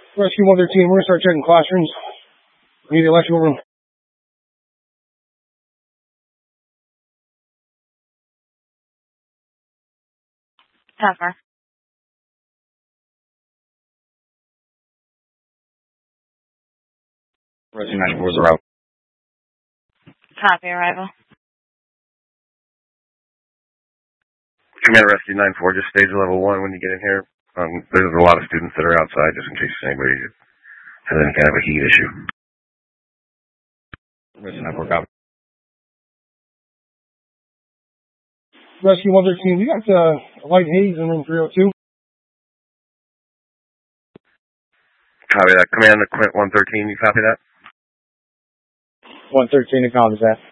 Rescue 113, we're going to start checking classrooms. We need the electrical room. Tougher. Rescue 94 is around. Copy, arrival. Commander Rescue 94, just stage level 1 when you get in here. There's a lot of students that are outside, just in case anybody has any kind of a heat issue. Rescue 94, copy. Rescue 113, we got a light haze in room 302. Copy that. Command to Quint 113, you copy that? 113 acknowledge that.